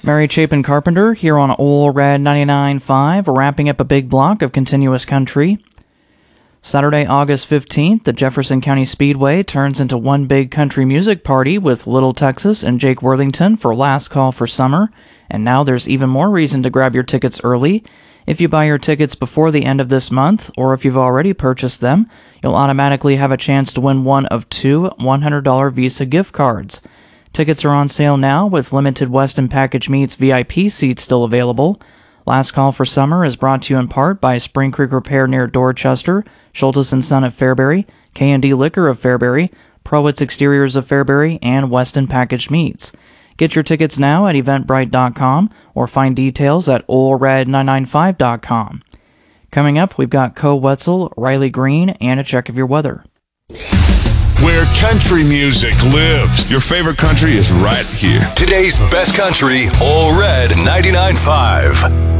Mary Chapin Carpenter here on Ole Red 99.5, wrapping up a big block of continuous country. Saturday, August 15th, the Jefferson County Speedway turns into one big country music party with Little Texas and Jake Worthington for Last Call for Summer, and now there's even more reason to grab your tickets early. If you buy your tickets before the end of this month, or if you've already purchased them, you'll automatically have a chance to win one of two $100 Visa gift cards. Tickets are on sale now with limited Westin Package Meats VIP seats still available. Last Call for Summer is brought to you in part by Spring Creek Repair near Dorchester, Schultes & Son of Fairbury, K&D Liquor of Fairbury, Prowitz Exteriors of Fairbury, and Westin Packaged Meats. Get your tickets now at eventbrite.com or find details at olered995.com. Coming up, we've got Co Wetzel, Riley Green, and a check of your weather. Where country music lives. Your favorite country is right here. Today's best country, Ole Red 99.5.